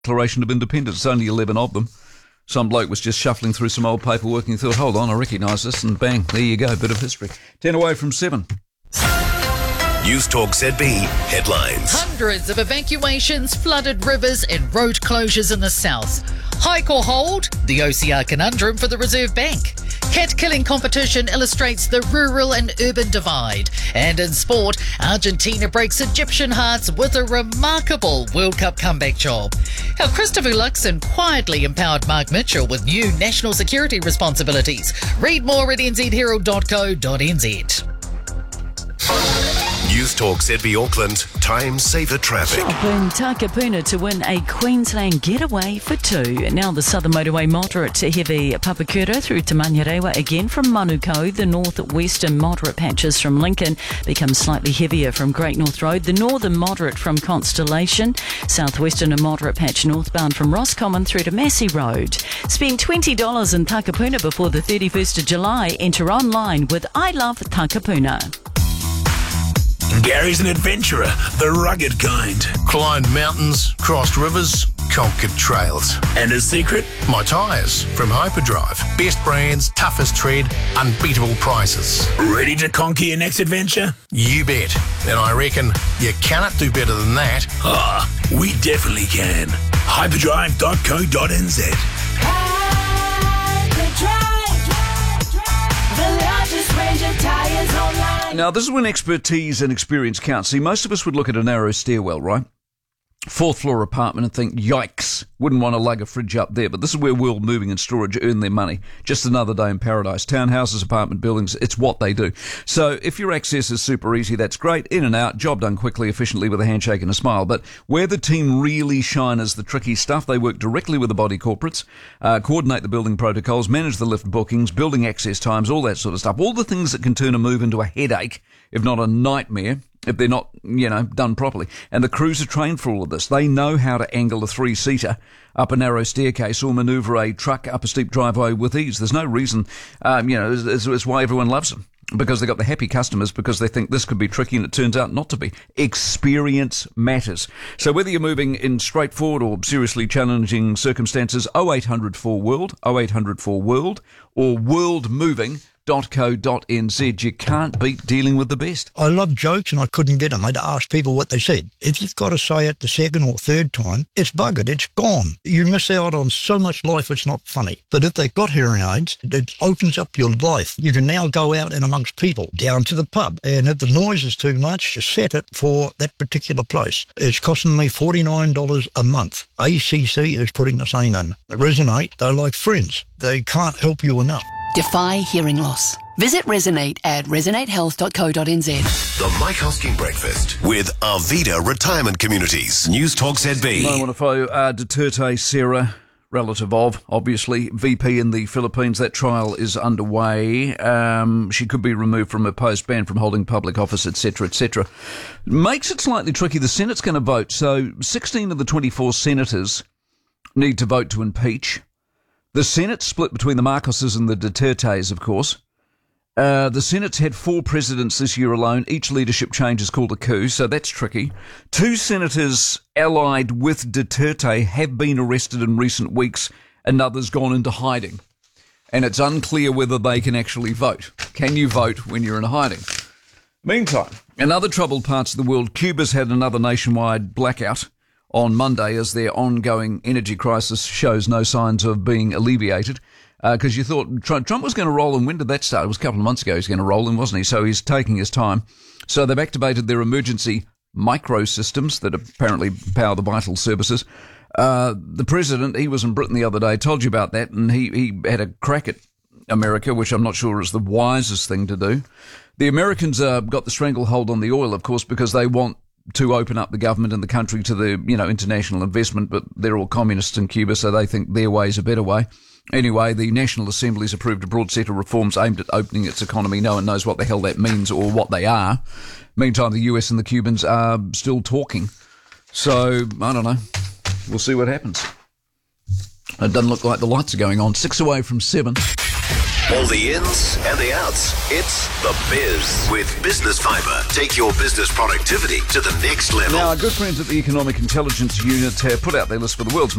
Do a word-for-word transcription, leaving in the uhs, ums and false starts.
Declaration of Independence. It's only eleven of them. Some bloke was just shuffling through some old paperwork and thought, hold on, I recognise this, and bang, there you go, bit of history. Ten away from seven. News Talk Z B headlines. Hundreds of evacuations, flooded rivers and road closures in the south. Hike or hold? The O C R conundrum for the Reserve Bank. Cat-killing competition illustrates the rural and urban divide. And in sport, Argentina breaks Egyptian hearts with a remarkable World Cup comeback job. How Christopher Luxon quietly empowered Mark Mitchell with new national security responsibilities. Read more at n z herald dot co dot n z. News Talk Z B Auckland, time saver traffic. Boom, Takapuna to win a Queensland getaway for two. Now the Southern Motorway moderate to heavy Papakura through to Manurewa again from Manukau. The north-western moderate patches from Lincoln become slightly heavier from Great North Road. The northern moderate from Constellation. Southwestern and moderate patch northbound from Roscommon through to Massey Road. Spend twenty dollars in Takapuna before the thirty-first of July. Enter online with I Love Takapuna. Gary's an adventurer, the rugged kind. Climbed mountains, crossed rivers, conquered trails. And his secret? My tyres from Hyperdrive. Best brands, toughest tread, unbeatable prices. Ready to conquer your next adventure? You bet. And I reckon you cannot do better than that. Ah, we definitely can. hyperdrive dot co dot n z. Now, this is when expertise and experience count. See, most of us would look at a narrow stairwell, right? Fourth floor apartment and think, yikes, wouldn't want to lug a fridge up there. But this is where World Moving and Storage earn their money. Just another day in paradise. Townhouses, apartment buildings, it's what they do. So if your access is super easy, that's great. In and out, job done quickly, efficiently with a handshake and a smile. But where the team really shine is the tricky stuff. They work directly with the body corporates, uh, coordinate the building protocols, manage the lift bookings, building access times, all that sort of stuff. All the things that can turn a move into a headache, if not a nightmare, if they're not, you know, done properly. And the crews are trained for all of this. They know how to angle a three-seater up a narrow staircase or manoeuvre a truck up a steep driveway with ease. There's no reason, um, you know, it's, it's why everyone loves them. Because they've got the happy customers because they think this could be tricky and it turns out not to be. Experience matters. So whether you're moving in straightforward or seriously challenging circumstances, oh eight hundred four world, oh eight hundred four world, or world moving dot co dot n z. You can't beat dealing with the best. I love jokes and I couldn't get them. I'd ask people what they said. If you've got to say it the second or third time, it's buggered, it's gone. You miss out on so much life, it's not funny. But if they've got hearing aids, it opens up your life. You can now go out and amongst people, down to the pub. And if the noise is too much, just set it for that particular place. It's costing me forty-nine dollars a month. A C C is putting the same in. Resonate, they're like friends. They can't help you enough. Defy hearing loss. Visit Resonate at resonate health dot co dot n z. The Mike Hosking Breakfast with Arvida Retirement Communities. News Talk Z B. I want to follow uh, Duterte Serra, relative of, obviously, V P in the Philippines. That trial is underway. Um, she could be removed from her post, banned from holding public office, et cetera, et cetera. Makes it slightly tricky. The Senate's going to vote. So sixteen of the twenty-four senators need to vote to impeach. The Senate's split between the Marcoses and the Dutertes, of course. Uh, the Senate's had four presidents this year alone. Each leadership change is called a coup, so that's tricky. Two senators allied with Duterte have been arrested in recent weeks. Another's gone into hiding. And it's unclear whether they can actually vote. Can you vote when you're in hiding? Meantime, in other troubled parts of the world, Cuba's had another nationwide blackout on Monday as their ongoing energy crisis shows no signs of being alleviated. Because uh, you thought Trump, Trump was going to roll in. When did that start? It was a couple of months ago he was going to roll in, wasn't he? So he's taking his time. So they've activated their emergency microsystems that apparently power the vital services. Uh, the president, he was in Britain the other day, told you about that, and he, he had a crack at America, which I'm not sure is the wisest thing to do. The Americans uh, got the stranglehold on the oil, of course, because they want to open up the government and the country to the, you know, international investment, but they're all communists in Cuba, so they think their way is a better way. Anyway, the National Assembly's approved a broad set of reforms aimed at opening its economy. No one knows what the hell that means or what they are. Meantime, the U S and the Cubans are still talking. So, I don't know. We'll see what happens. It doesn't look like the lights are going on. Six away from seven. All the ins and the outs. It's The Biz with Business Fibre. Take your business productivity to the next level. Now, our good friends at the Economic Intelligence Unit have put out their list for the world's